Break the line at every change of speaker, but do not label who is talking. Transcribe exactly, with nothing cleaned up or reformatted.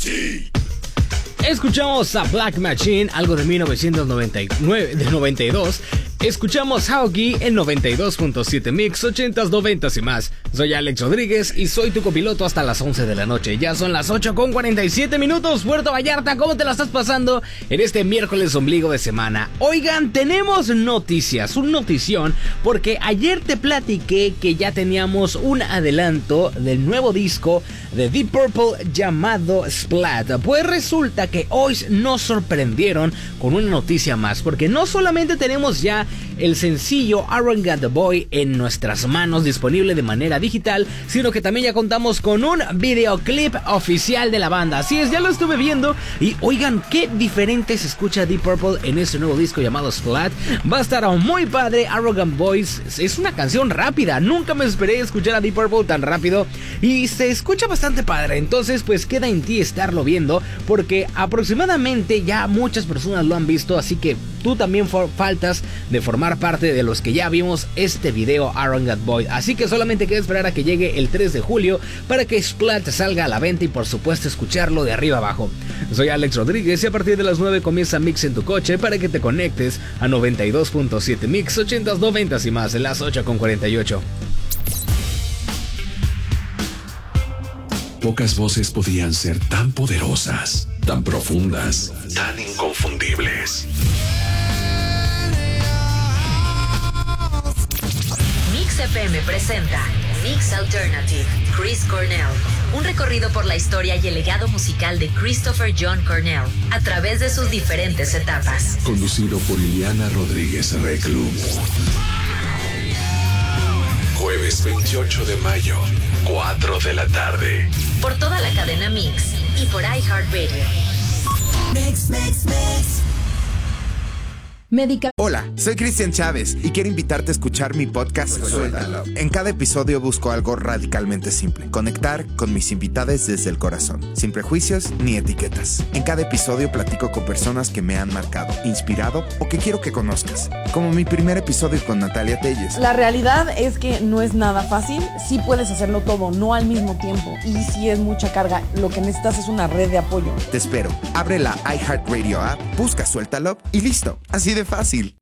Escuchamos a Black Machine, algo de mil novecientos noventa y nueve, de noventa y dos. Escuchamos Haugi en noventa y dos punto siete Mix, ochentas, noventas y más. Soy Alex Rodríguez y soy tu copiloto hasta las once de la noche. Ya son las ocho con cuarenta y siete minutos. Puerto Vallarta, ¿cómo te la estás pasando en este miércoles ombligo de semana? Oigan, tenemos noticias, un notición, porque ayer te platiqué que ya teníamos un adelanto del nuevo disco de Deep Purple llamado Splat. Pues resulta que hoy nos sorprendieron con una noticia más, porque no solamente tenemos ya el sencillo Aaron Got the Boy en nuestras manos, disponible de manera digital, sino que también ya contamos con un videoclip oficial de la banda. Así es, ya lo estuve viendo y oigan, qué diferente se escucha Deep Purple en este nuevo disco llamado Splat. Va a estar muy padre. Arrogant Boys es una canción rápida, nunca me esperé escuchar a Deep Purple tan rápido y se escucha bastante padre. Entonces pues queda en ti estarlo viendo, porque aproximadamente ya muchas personas lo han visto, así que tú también faltas de formar parte de los que ya vimos este video Arrogant Boy. Así que solamente queda esperar a que llegue el tres de julio para que Splat salga a la venta y por supuesto escucharlo de arriba abajo. Soy Alex Rodríguez y a partir de las nueve comienza Mix en tu coche para que te conectes a noventa y dos punto siete Mix, ochentas, noventas y más en las ocho con cuarenta y ocho.
Pocas voces podían ser tan poderosas, tan profundas, tan inconfundibles.
Mix F M presenta Mix Alternative, Chris Cornell. Un recorrido por la historia y el legado musical de Christopher John Cornell a través de sus diferentes etapas.
Conducido por Ileana Rodríguez Reclum. Jueves veintiocho de mayo, cuatro de la tarde.
Por toda la cadena Mix y por iHeartRadio.
Mix, mix, mix.
Médica.
Hola, soy Cristian Chávez y quiero invitarte a escuchar mi podcast Suéltalo. En cada episodio busco algo radicalmente simple: conectar con mis invitados desde el corazón, sin prejuicios ni etiquetas. En cada episodio platico con personas que me han marcado, inspirado o que quiero que conozcas, como mi primer episodio con Natalia Telles.
La realidad es que no es nada fácil. Sí puedes hacerlo todo, no al mismo tiempo, y sí es mucha carga. Lo que necesitas es una red de apoyo.
Te espero. Abre la iHeartRadio app, busca Suéltalo y listo. Así de fácil.